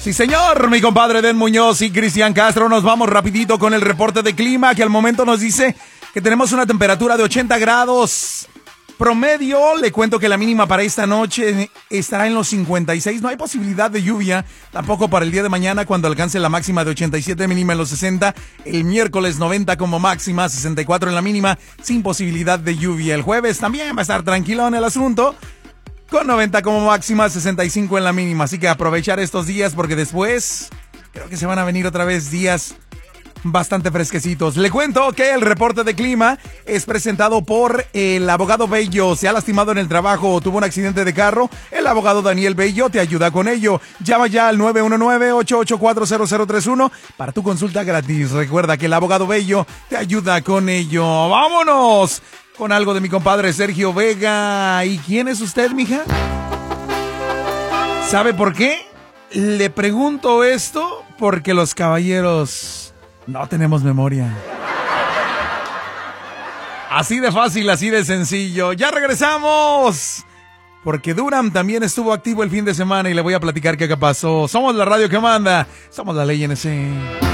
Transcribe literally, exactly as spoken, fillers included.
Sí, señor, mi compadre Den Muñoz y Cristian Castro. Nos vamos rapidito con el reporte de clima, que al momento nos dice que tenemos una temperatura de ochenta grados promedio. Le cuento que la mínima para esta noche estará en los cincuenta y seis. No hay posibilidad de lluvia, tampoco para el día de mañana, cuando alcance la máxima de ochenta y siete, mínima en los sesenta. El miércoles noventa como máxima, sesenta y cuatro en la mínima, sin posibilidad de lluvia. El jueves también va a estar tranquilo en el asunto, con noventa como máxima, sesenta y cinco en la mínima. Así que aprovechar estos días, porque después creo que se van a venir otra vez días bastante fresquecitos. Le cuento que el reporte de clima es presentado por el abogado Bello. Se ha lastimado en el trabajo o tuvo un accidente de carro. El abogado Daniel Bello te ayuda con ello. Llama ya al nueve uno nueve, ocho ocho cuatro, cero cero tres uno para tu consulta gratis. Recuerda que el abogado Bello te ayuda con ello. ¡Vámonos! Con algo de mi compadre Sergio Vega. ¿Y quién es usted, mija? ¿Sabe por qué? Le pregunto esto porque los caballeros no tenemos memoria. Así de fácil, así de sencillo. ¡Ya regresamos! Porque Durham también estuvo activo el fin de semana y le voy a platicar qué pasó. Somos la radio que manda. Somos la Ley N C.